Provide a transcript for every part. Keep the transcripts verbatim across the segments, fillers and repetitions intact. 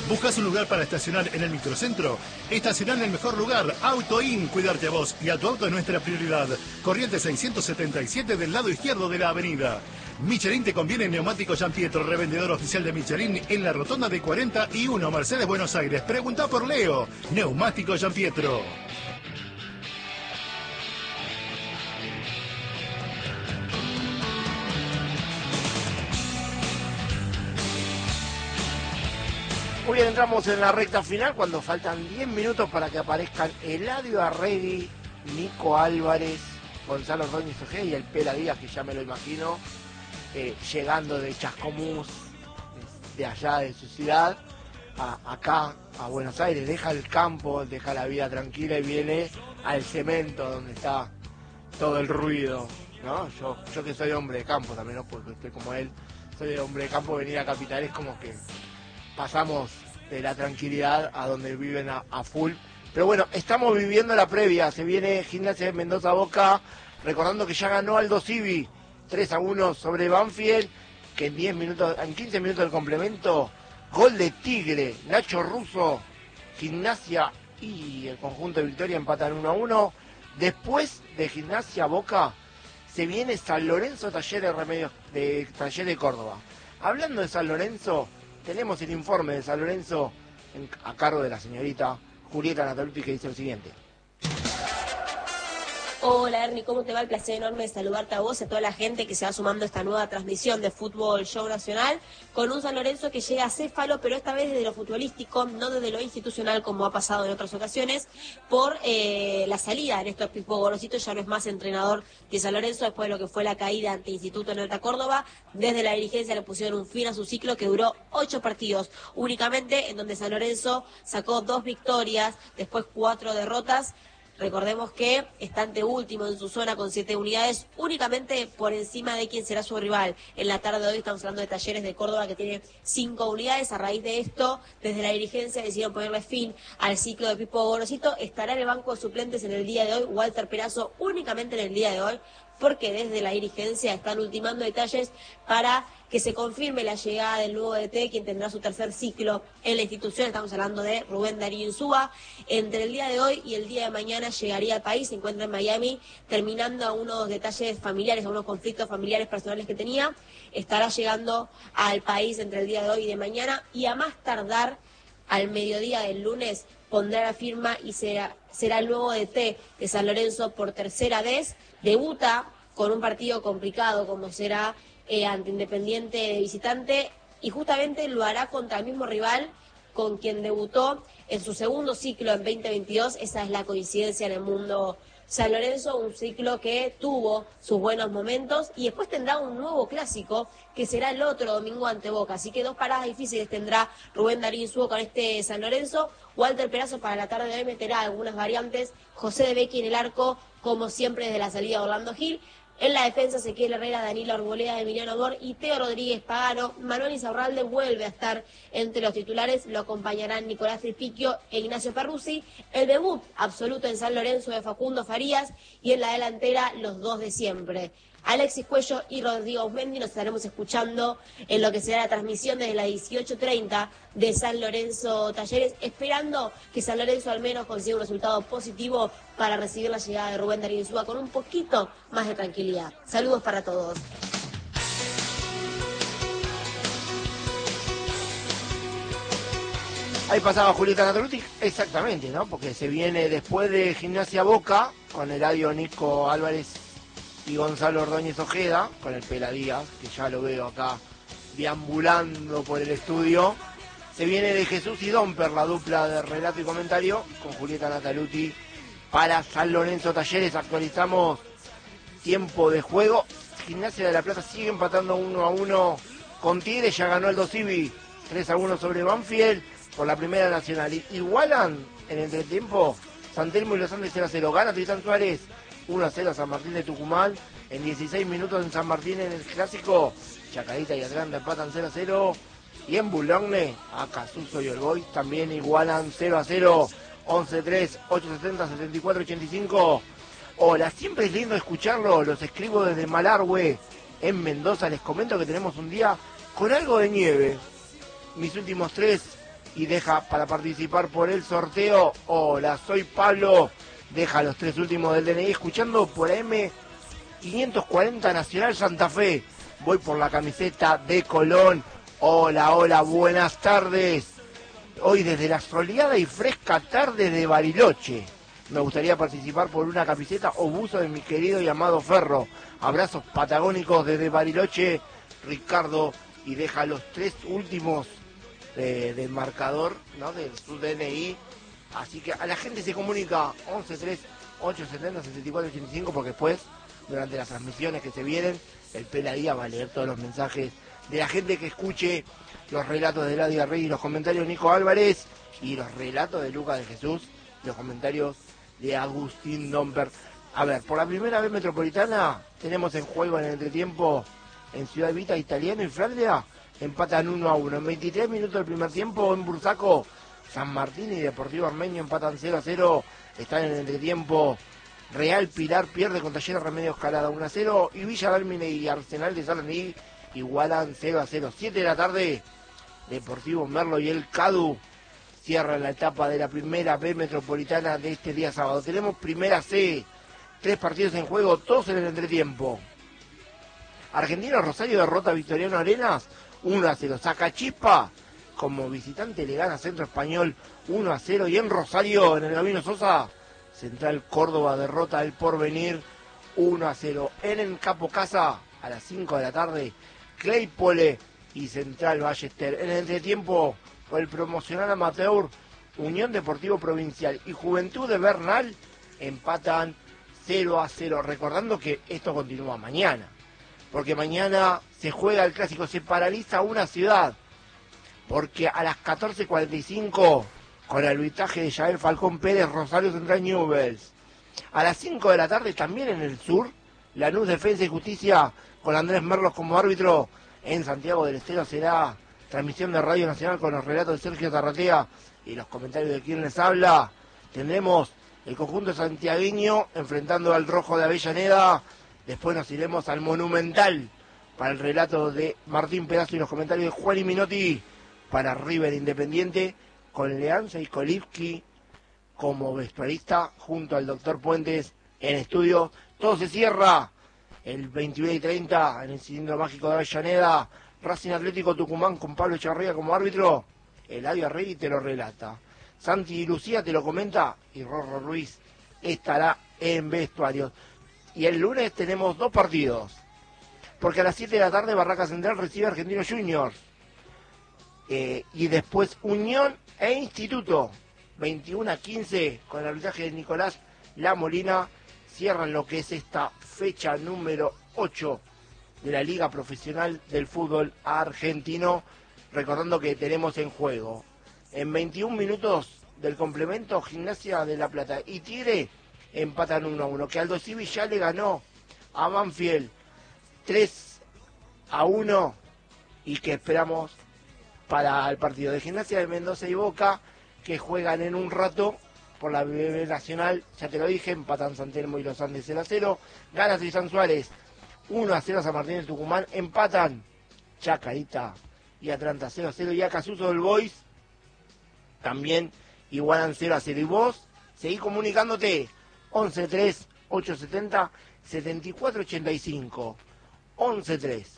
¿Buscas un lugar para estacionar en el microcentro? Estacionar en el mejor lugar, AutoIn. Cuidarte a vos y a tu auto es nuestra prioridad. Corriente seiscientos setenta y siete del lado izquierdo de la avenida. Michelin te conviene Neumático Giampietro, revendedor oficial de Michelin en la rotonda de cuarenta y uno, Mercedes, Buenos Aires. Pregunta por Leo. Neumático Giampietro. Muy bien, entramos en la recta final cuando faltan diez minutos para que aparezcan Eladio Arregui, Nico Álvarez, Gonzalo Ordóñez Ojeda y el Pela Díaz, que ya me lo imagino, eh, llegando de Chascomús, de allá de su ciudad, a, acá a Buenos Aires. Deja el campo, deja la vida tranquila y viene al cemento donde está todo el ruido, ¿no? Yo, yo que soy hombre de campo también, ¿no? Porque estoy como él, soy hombre de campo, venir a Capital es como que pasamos de la tranquilidad a donde viven a, a full. Pero bueno, estamos viviendo la previa. Se viene Gimnasia de Mendoza Boca, recordando que ya ganó Aldo Civi tres a uno sobre Banfield, que en diez minutos, en quince minutos del complemento, gol de Tigre, Nacho Russo, Gimnasia y el conjunto de Victoria empatan uno a uno. Después de Gimnasia Boca se viene San Lorenzo Talleres Remedios de Talleres de Córdoba. Hablando de San Lorenzo, tenemos el informe de San Lorenzo en, a cargo de la señorita Julieta Nataluti, que dice lo siguiente. Hola Ernie, ¿cómo te va? El placer enorme de saludarte a vos y a toda la gente que se va sumando a esta nueva transmisión de Fútbol Show Nacional con un San Lorenzo que llega a céfalo, pero esta vez desde lo futbolístico, no desde lo institucional como ha pasado en otras ocasiones, por eh, la salida de Néstor Pipo Gorosito. Ya no es más entrenador de San Lorenzo después de lo que fue la caída ante Instituto en Alta Córdoba. Desde la dirigencia le pusieron un fin a su ciclo que duró ocho partidos únicamente, en donde San Lorenzo sacó dos victorias, después cuatro derrotas. Recordemos que está ante último en su zona con siete unidades, únicamente por encima de quien será su rival. En la tarde de hoy estamos hablando de Talleres de Córdoba, que tiene cinco unidades. A raíz de esto, desde la dirigencia decidieron ponerle fin al ciclo de Pipo Gorosito. Estará en el banco de suplentes en el día de hoy Walter Perazo, únicamente en el día de hoy, porque desde la dirigencia están ultimando detalles para que se confirme la llegada del nuevo D T, quien tendrá su tercer ciclo en la institución. Estamos hablando de Rubén Darío Insúa. Entre el día de hoy y el día de mañana llegaría al país, se encuentra en Miami, terminando a unos detalles familiares, a unos conflictos familiares personales que tenía. Estará llegando al país entre el día de hoy y de mañana, y a más tardar al mediodía del lunes pondrá la firma y será, será el nuevo D T de San Lorenzo por tercera vez. Debuta con un partido complicado como será eh, ante Independiente de visitante, y justamente lo hará contra el mismo rival con quien debutó en su segundo ciclo en veinte veintidós. Esa es la coincidencia en el mundo San Lorenzo, un ciclo que tuvo sus buenos momentos y después tendrá un nuevo clásico que será el otro domingo ante Boca. Así que dos paradas difíciles tendrá Rubén Darío Insúa con este San Lorenzo. Walter Perazo para la tarde de hoy meterá algunas variantes. José de Becchi en el arco, como siempre desde la salida de Orlando Gil. En la defensa, Ezequiel Herrera, Danilo Arboleda, Emiliano Amor y Teo Rodríguez Pagano. Manuel Insaurralde vuelve a estar entre los titulares. Lo acompañarán Nicolás Tripicchio e Ignacio Perruzzi. El debut absoluto en San Lorenzo de Facundo Farías. Y en la delantera, los dos de siempre, Alexis Cuello y Rodrigo Ausmendi. Nos estaremos escuchando en lo que será la transmisión desde las dieciocho treinta de San Lorenzo Talleres, esperando que San Lorenzo al menos consiga un resultado positivo para recibir la llegada de Rubén Darío Insúa con un poquito más de tranquilidad. Saludos para todos. Ahí pasaba Julieta Nataluti, exactamente, ¿no? Porque se viene después de Gimnasia Boca, con Eladio Nico Álvarez y Gonzalo Ordóñez Ojeda, con el Pela Díaz, que ya lo veo acá deambulando por el estudio. Se viene de Jesús y Domper, la dupla de relato y comentario, con Julieta Nataluti para San Lorenzo Talleres. Actualizamos tiempo de juego. Gimnasia de la Plata sigue empatando uno a uno con Tigre, ya ganó el Civi tres a uno sobre Banfield por la Primera Nacional. Igualan en el entretiempo San Telmo y Los Andes cero a cero. Gana Tristan Suárez uno a cero a San Martín de Tucumán. En dieciséis minutos en San Martín en el clásico, Chacarita y Atlanta empatan cero a cero. Y en Boulogne, acá Suso y el Boys también igualan cero a cero. once tres, ochocientos setenta, setenta y cuatro ochenta y cinco. Hola, siempre es lindo escucharlo. Los escribo desde Malargüe, en Mendoza. Les comento que tenemos un día con algo de nieve. Mis últimos tres y deja para participar por el sorteo. Hola, soy Pablo. Deja los tres últimos del D N I escuchando por A M quinientos cuarenta Nacional Santa Fe. Voy por la camiseta de Colón. Hola, hola, buenas tardes. Hoy desde la soleada y fresca tarde de Bariloche. Me gustaría participar por una camiseta o buzo de mi querido y amado Ferro. Abrazos patagónicos desde Bariloche, Ricardo. Y deja los tres últimos de, del marcador, ¿no? De su D N I. Así que a la gente se comunica once tres ocho setenta setenta y cuatro ochenta y cinco, porque después, durante las transmisiones que se vienen, el Peladía va a leer todos los mensajes de la gente que escuche los relatos de Eladio Rey y los comentarios de Nico Álvarez y los relatos de Lucas de Jesús, los comentarios de Agustín Domper. A ver, por la primera vez Metropolitana tenemos en juego en el entretiempo en Ciudad Evita, Italiano y Flandria empatan uno a uno. En veintitrés minutos del primer tiempo en Bursaco, San Martín y Deportivo Armenio empatan cero a cero. Están en el entretiempo. Real Pilar pierde con Talleres Remedios Calada uno a cero. Y Villa Dálmine y Arsenal de Sarandí igualan cero a cero. siete de la tarde, Deportivo Merlo y el Cadu cierran la etapa de la primera B Metropolitana de este día sábado. Tenemos primera C, tres partidos en juego, todos en el entretiempo. Argentino Rosario derrota a Victoriano Arenas uno a cero. Sacachispa como visitante le gana Centro Español uno a cero. Y en Rosario, en el Gabino Sosa, Central Córdoba derrota al Porvenir uno a cero. En el Capo Casa, a las cinco de la tarde, Claypole y Central Ballester. En el entretiempo, por el promocional amateur, Unión Deportivo Provincial y Juventud de Bernal empatan cero a cero. Recordando que esto continúa mañana, porque mañana se juega el clásico, se paraliza una ciudad, porque a las catorce cuarenta y cinco, con el arbitraje de Yael Falcón Pérez, Rosario Central Newell's. A las cinco de la tarde, también en el sur, Lanús Defensa y Justicia, con Andrés Merlos como árbitro. En Santiago del Estero será transmisión de Radio Nacional con los relatos de Sergio Tarratea y los comentarios de quien les habla. Tendremos el conjunto santiagueño enfrentando al Rojo de Avellaneda. Después nos iremos al Monumental para el relato de Martín Pedazo y los comentarios de Juan y Minotti para River Independiente, con Leanza y Kolipski como vestuarista junto al doctor Puentes en estudio. Todo se cierra el veintiuno y treinta en el Cilindro Mágico de Avellaneda. Racing Atlético Tucumán con Pablo Echevarría como árbitro. Eladio Arregui te lo relata. Santi y Lucía te lo comenta. Y Rorro Ruiz estará en vestuarios. Y el lunes tenemos dos partidos. Porque a las siete de la tarde Barraca Central recibe a Argentinos Juniors. Eh, y después Unión e Instituto. veintiuno a quince con el arbitraje de Nicolás La Molina. Cierran lo que es esta fecha número ocho de la Liga Profesional del Fútbol Argentino. Recordando que tenemos en juego en veintiún minutos del complemento Gimnasia de La Plata y Tigre empatan uno a uno. Que Aldo Civi ya le ganó a Banfield tres a uno y que esperamos para el partido de Gimnasia de Mendoza y Boca, que juegan en un rato por la B B Nacional. Ya te lo dije, empatan San Telmo y los Andes cero a cero. Ganas y San Suárez uno a cero a San Martín de Tucumán. Empatan Chacarita y Atlanta cero a cero. Y a Casuso del Boys también igualan cero a cero. Y vos seguís comunicándote once tres ocho setenta setenta y cuatro ochenta y cinco. once tres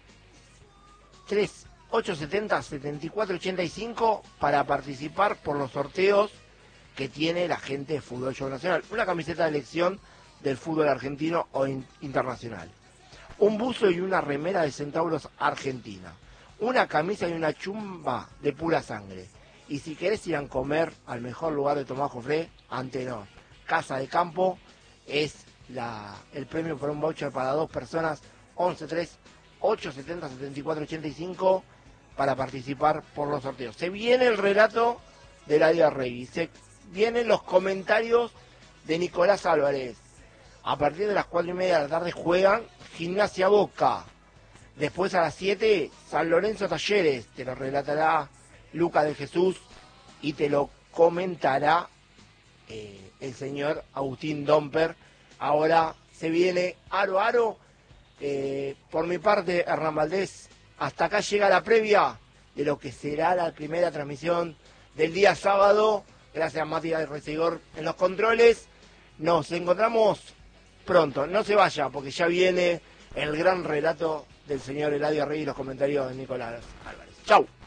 tres ocho setenta setenta y cuatro ochenta y cinco para participar por los sorteos que tiene la gente de Fútbol Show Nacional. Una camiseta de elección del fútbol argentino o in- internacional. Un buzo y una remera de Centauros Argentina. Una camisa y una chumba de pura sangre. Y si querés ir a comer al mejor lugar de Tomás Jofré, Antenor, Casa de Campo, es la, el premio por un voucher para dos personas. once tres ocho setenta setenta y cuatro ochenta y cinco para participar por los sorteos. Se viene el relato de Eladio Arregui. Se vienen los comentarios de Nicolás Álvarez. A partir de las cuatro y media de la tarde juegan Gimnasia Boca. Después a las siete, San Lorenzo Talleres. Te lo relatará Lucas de Jesús y te lo comentará eh, el señor Agustín Domper. Ahora se viene Aro Aro. Eh, por mi parte, Hernán Valdés, hasta acá llega la previa de lo que será la primera transmisión del día sábado. Gracias a Matías Recigor en los controles. Nos encontramos pronto. No se vaya, porque ya viene el gran relato del señor Eladio Arregui y los comentarios de Nicolás Álvarez. Chau.